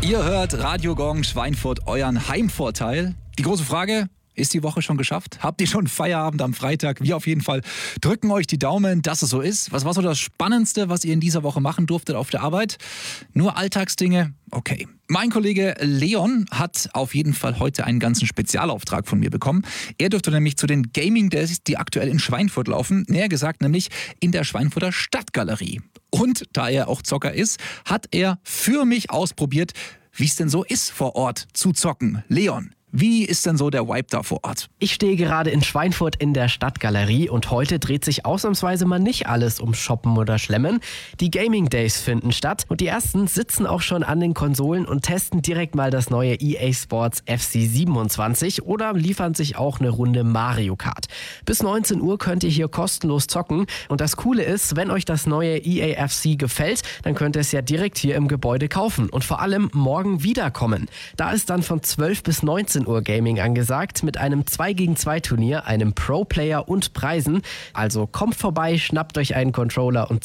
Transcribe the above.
Ihr hört Radio Gong Schweinfurt, euren Heimvorteil. Die große Frage: Ist die Woche schon geschafft? Habt ihr schon Feierabend am Freitag? Wir auf jeden Fall drücken euch die Daumen, dass es so ist. Was war so das Spannendste, was ihr in dieser Woche machen durftet auf der Arbeit? Nur Alltagsdinge? Okay. Mein Kollege Leon hat auf jeden Fall heute einen ganzen Spezialauftrag von mir bekommen. Er dürfte nämlich zu den Gaming Days, die aktuell in Schweinfurt laufen, näher gesagt nämlich in der Schweinfurter Stadtgalerie. Und da er auch Zocker ist, hat er für mich ausprobiert, wie es denn so ist, vor Ort zu zocken. Leon, wie ist denn so der Vibe da vor Ort? Ich stehe gerade in Schweinfurt in der Stadtgalerie und heute dreht sich ausnahmsweise mal nicht alles um Shoppen oder Schlemmen. Die Gaming Days finden statt und die ersten sitzen auch schon an den Konsolen und testen direkt mal das neue EA Sports FC 27 oder liefern sich auch eine Runde Mario Kart. Bis 19 Uhr könnt ihr hier kostenlos zocken und das Coole ist, wenn euch das neue EA FC gefällt, dann könnt ihr es ja direkt hier im Gebäude kaufen und vor allem morgen wiederkommen. Da ist dann von 12 bis 19 Uhr Gaming angesagt mit einem 2-gegen-2 Turnier, einem Pro-Player und Preisen. Also kommt vorbei, schnappt euch einen Controller und